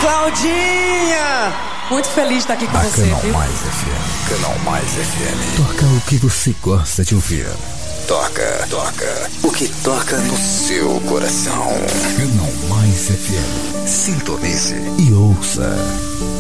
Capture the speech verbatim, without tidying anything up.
Claudinha! Muito feliz de estar aqui com A você, Canal viu? Mais F M. Canal Mais F M. Toca o que você gosta de ouvir. Toca, toca. O que toca no seu coração. Canal Mais F M. Sintonize e ouça.